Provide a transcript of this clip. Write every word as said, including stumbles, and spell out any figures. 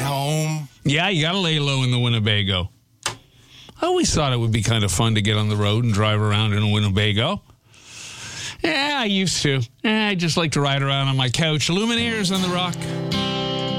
home. Yeah, you got to lay low in the Winnebago. I always thought it would be kind of fun to get on the road and drive around in a Winnebago. Yeah, I used to. Eh, I just like to ride around on my couch. Lumineers on the Rock.